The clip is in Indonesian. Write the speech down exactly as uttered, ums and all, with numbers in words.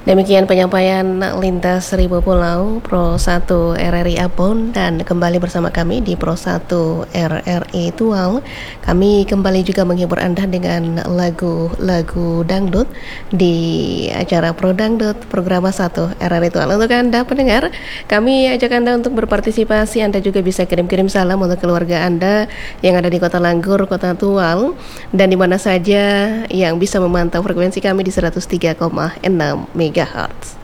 Demikian penyampaian lintas seribu pulau Pro satu R R I Ambon, dan kembali bersama kami di Pro satu R R I Tual. Kami kembali juga menghibur Anda dengan lagu-lagu dangdut di acara Pro Dangdut Program satu R R I Tual. Untuk Anda pendengar, kami ajak Anda untuk berpartisipasi. Anda juga bisa kirim-kirim salam untuk keluarga Anda yang ada di Kota Langgur, Kota Tual, dan di mana saja yang bisa memantau frekuensi kami di seratus tiga koma enam megahertz.